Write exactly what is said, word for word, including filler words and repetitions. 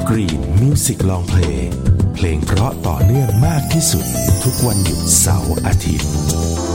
Green Music Long Play เพลงเพราะต่อเนื่องมากที่สุดทุกวันหยุดเสาร์อาทิตย์